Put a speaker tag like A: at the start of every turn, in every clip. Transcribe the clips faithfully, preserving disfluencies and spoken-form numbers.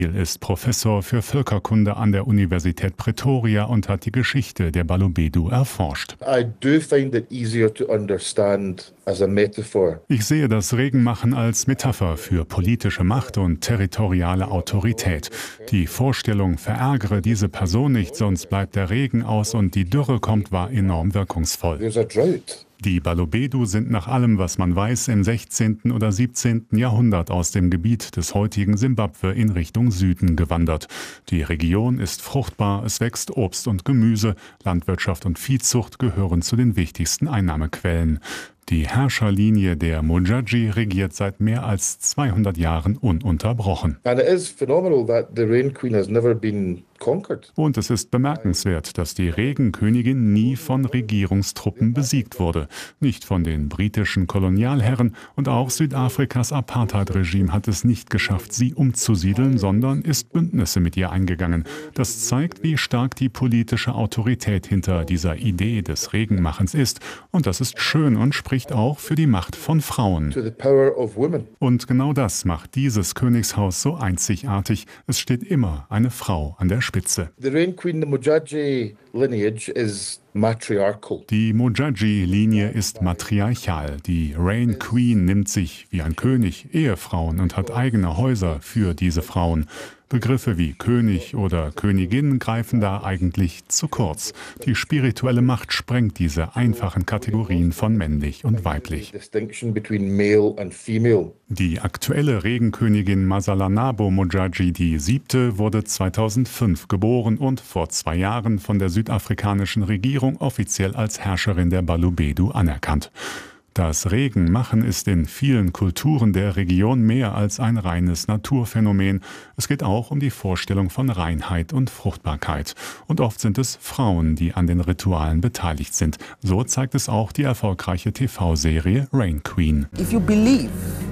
A: ist Professor für Völkerkunde an der Universität Pretoria und hat die Geschichte der Balobedu erforscht.
B: I do find it easier to understand as a metaphor.
A: Ich sehe das Regenmachen als Metapher für politische Macht und territoriale Autorität. Die Vorstellung, verärgere diese Person nicht, sonst bleibt der Regen aus und die Dürre kommt, war enorm wirkungsvoll.
B: There's a drought.
A: Die Balobedu sind nach allem, was man weiß, im sechzehnten oder siebzehnten Jahrhundert aus dem Gebiet des heutigen Simbabwe in Richtung Süden gewandert. Die Region ist fruchtbar, es wächst Obst und Gemüse, Landwirtschaft und Viehzucht gehören zu den wichtigsten Einnahmequellen. Die Herrscherlinie der Modjadji regiert seit mehr als zweihundert Jahren ununterbrochen.
B: And it is phenomenal that the Rain Queen has never been conquered.
A: Und es ist bemerkenswert, dass die Regenkönigin nie von Regierungstruppen besiegt wurde. Nicht von den britischen Kolonialherren und auch Südafrikas Apartheid-Regime hat es nicht geschafft, sie umzusiedeln, sondern ist Bündnisse mit ihr eingegangen. Das zeigt, wie stark die politische Autorität hinter dieser Idee des Regenmachens ist. Und das ist schön und spricht auch für die Macht von Frauen.
B: To the power of women.
A: Und genau das macht dieses Königshaus so einzigartig. Es steht immer eine Frau an der Spitze.
B: The Rain Queen, the Modjadji lineage is matriarchal.
A: Die Modjadji-Linie ist matriarchal. Die Rain Queen nimmt sich wie ein König Ehefrauen und hat eigene Häuser für diese Frauen. Begriffe wie König oder Königin greifen da eigentlich zu kurz. Die spirituelle Macht sprengt diese einfachen Kategorien von männlich und weiblich.
B: Distinction between male and female.
A: Die aktuelle Regenkönigin Masalanabo Modjadji die siebte wurde zweitausendfünf geboren und vor zwei Jahren von der südafrikanischen Regierung offiziell als Herrscherin der Balobedu anerkannt. Das Regenmachen ist in vielen Kulturen der Region mehr als ein reines Naturphänomen. Es geht auch um die Vorstellung von Reinheit und Fruchtbarkeit. Und oft sind es Frauen, die an den Ritualen beteiligt sind. So zeigt es auch die erfolgreiche T V-Serie Rain Queen.
C: If you believe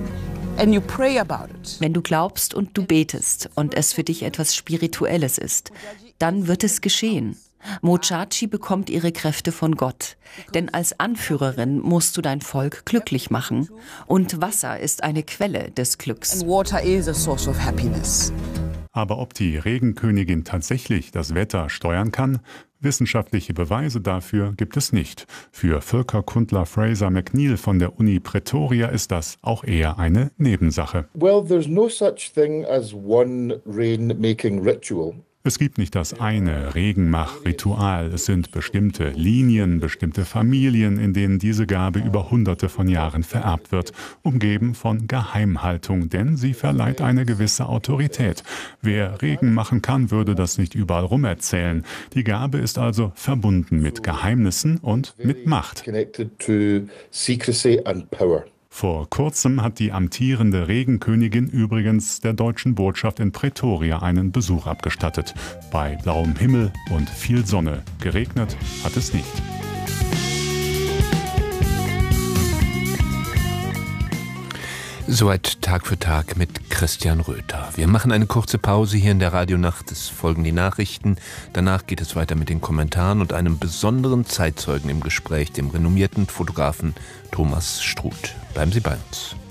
C: and you pray about it.
D: Wenn du glaubst und du betest und es für dich etwas Spirituelles ist, dann wird es geschehen. Modjadji bekommt ihre Kräfte von Gott. Denn als Anführerin musst du dein Volk glücklich machen. Und Wasser ist eine Quelle des Glücks.
C: And water is a source of happiness.
A: Aber ob die Regenkönigin tatsächlich das Wetter steuern kann? Wissenschaftliche Beweise dafür gibt es nicht. Für Völkerkundler Fraser McNeill von der Uni Pretoria ist das auch eher eine Nebensache.
B: Well, there's no such thing as one rain-making ritual.
A: Es gibt nicht das eine Regenmach-Ritual. Es sind bestimmte Linien, bestimmte Familien, in denen diese Gabe über hunderte von Jahren vererbt wird, umgeben von Geheimhaltung, denn sie verleiht eine gewisse Autorität. Wer Regen machen kann, würde das nicht überall rum erzählen. Die Gabe ist also verbunden mit Geheimnissen und mit Macht.
B: Connected to secrecy and power.
A: Vor kurzem hat die amtierende Regenkönigin übrigens der deutschen Botschaft in Pretoria einen Besuch abgestattet. Bei blauem Himmel und viel Sonne. Geregnet hat es nicht.
E: Soweit Tag für Tag mit Christian Röther. Wir machen eine kurze Pause hier in der Radionacht. Es folgen die Nachrichten. Danach geht es weiter mit den Kommentaren und einem besonderen Zeitzeugen im Gespräch, dem renommierten Fotografen Thomas Struth. Bleiben Sie bei uns.